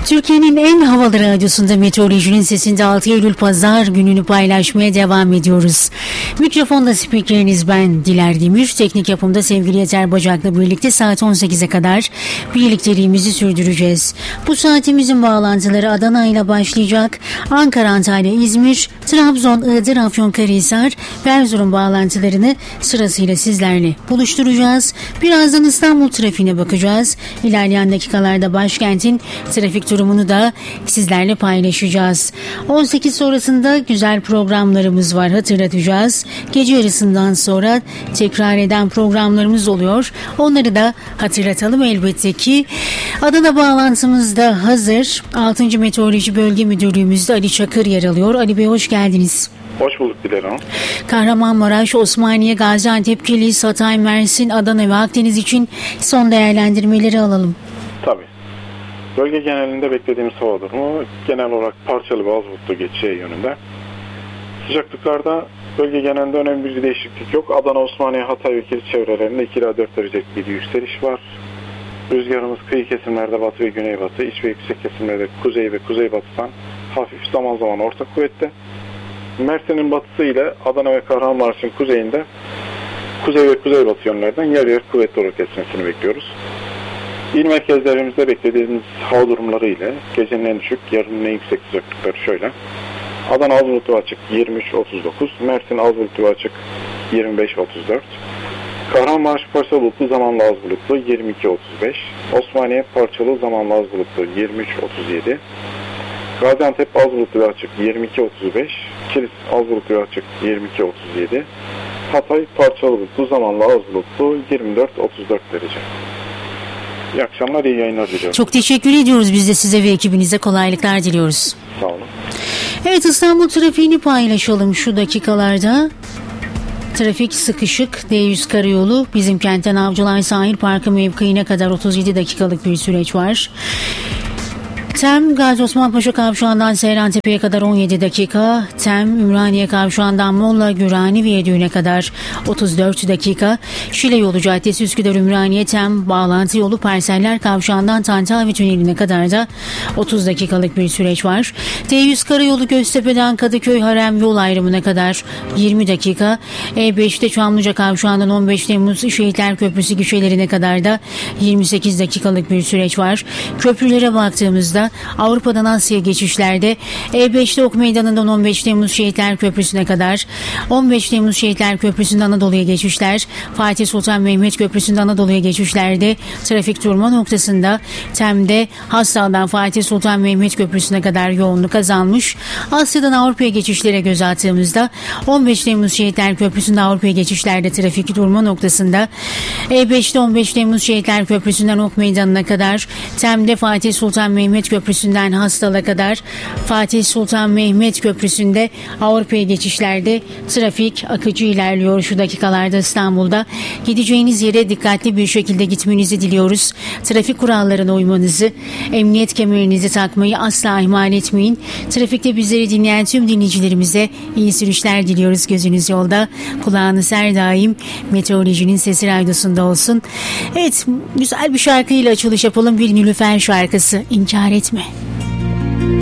Türkiye'nin en havalı radyosunda Meteorolojinin Sesi'nde 6 Eylül Pazar gününü paylaşmaya devam ediyoruz. Mikrofonda spikeriniz ben Diler Demir. Teknik yapımda sevgili Yeter Bacak'la birlikte saat 18'e kadar birlikteliğimizi sürdüreceğiz. Bu saatimizin bağlantıları Adana ile başlayacak. Ankara, Antalya, İzmir, Trabzon, Iğdır, Afyonkarahisar ve Erzurum bağlantılarını sırasıyla sizlerle buluşturacağız. Birazdan İstanbul trafiğine bakacağız. İlerleyen dakikalarda başkentin trafik durumunu da sizlerle paylaşacağız. 18 sonrasında güzel programlarımız var, hatırlatacağız. Gece yarısından sonra tekrar eden programlarımız oluyor. Onları da hatırlatalım elbette ki. Adana bağlantımız da hazır. 6. Meteoroloji Bölge Müdürlüğümüzde Ali Çakır yer alıyor. Ali Bey hoş geldiniz. Hoş bulduk Dilan Hanım. Kahramanmaraş, Osmaniye, Gaziantep, Kilis, Hatay, Mersin, Adana ve Akdeniz için son değerlendirmeleri alalım. Tabii. Bölge genelinde beklediğimiz hava durumu genel olarak parçalı ve az bulutlu geçeceği yönünde. Sıcaklıklarda bölge genelinde önemli bir değişiklik yok. Adana, Osmaniye, Hatay ve Kilis çevrelerinde 2 ila 4 derece bir yükseliş var. Rüzgarımız kıyı kesimlerde batı ve güneybatı, iç ve yüksek kesimlerde kuzey ve kuzeybatıdan hafif, zaman zaman orta kuvvette. Mersin'in batısı ile Adana ve Kahramanmaraş'ın kuzeyinde kuzey ve kuzeybatı yönlerden yer yer kuvvetli olarak esmesini bekliyoruz. İl merkezlerimizde beklediğimiz hava durumları ile gecenin en düşük, yarının en yüksek sıcaklıkları şöyle. Adana az bulutlu açık 23-39, Mersin az bulutlu açık 25-34, Kahramanmaraş parçalı bulutlu zamanla az bulutlu 22-35, Osmaniye parçalı zamanla az bulutlu 23-37, Gaziantep az bulutlu ve açık 22-35, Kilis az bulutlu ve açık 22-37, Hatay parçalı bulutlu zamanla az bulutlu 24-34 derece. İyi akşamlar, iyi yayınlar diliyorum. Çok teşekkür ediyoruz. Biz de size ve ekibinize kolaylıklar diliyoruz. Sağ olun. Evet, İstanbul trafiğini paylaşalım şu dakikalarda. Trafik sıkışık. D100 karayolu bizim kentten Avcılar Sahil Parkı mevkiine kadar 37 dakikalık bir süreç var. TEM Gazi Osman Paşa Kavşağı'ndan Seyrantepe'ye kadar 17 dakika. TEM Ümraniye Kavşağı'ndan Molla Gürani Viyadüğü'ne kadar 34 dakika. Şile Yolu Caddesi Üsküdar Ümraniye TEM bağlantı yolu Parseller Kavşağı'ndan Tantavi Tüneli'ne kadar da 30 dakikalık bir süreç var. D100 Karayolu Göztepe'den Kadıköy Harem yol ayrımına kadar 20 dakika. E5'te Çamlıca Kavşağı'ndan 15 Temmuz Şehitler Köprüsü gişelerine kadar da 28 dakikalık bir süreç var. Köprülere baktığımızda Avrupa'dan Asya geçişlerde E5'te Ok Meydanı'ndan 15 Temmuz Şehitler Köprüsü'ne kadar, 15 Temmuz Şehitler Köprüsü'nde Anadolu'ya geçişler, Fatih Sultan Mehmet Köprüsü'nde Anadolu'ya geçişlerde trafik durma noktasında TEM'de Hastal'dan Fatih Sultan Mehmet Köprüsü'ne kadar yoğunluk azalmış. Asya'dan Avrupa'ya geçişlere göz attığımızda 15 Temmuz Şehitler Köprüsü'nde Avrupa'ya geçişlerde trafik durma noktasında E5'te 15 Temmuz Şehitler Köprüsü'nden Ok Meydanı'na kadar, TEM'de Fatih Sultan Mehmet Köprüsü'nden Hastal'a kadar, Fatih Sultan Mehmet Köprüsü'nde Avrupa'ya geçişlerde trafik akıcı ilerliyor şu dakikalarda İstanbul'da. Gideceğiniz yere dikkatli bir şekilde gitmenizi diliyoruz. Trafik kurallarına uymanızı, emniyet kemerinizi takmayı asla ihmal etmeyin. Trafikte bizleri dinleyen tüm dinleyicilerimize iyi sürüşler diliyoruz. Gözünüz yolda, kulağınız her daim Meteorolojinin Sesi radyosunda olsun. Evet, güzel bir şarkıyla açılış yapalım. Bir Nilüfer şarkısı, İnkar Etme.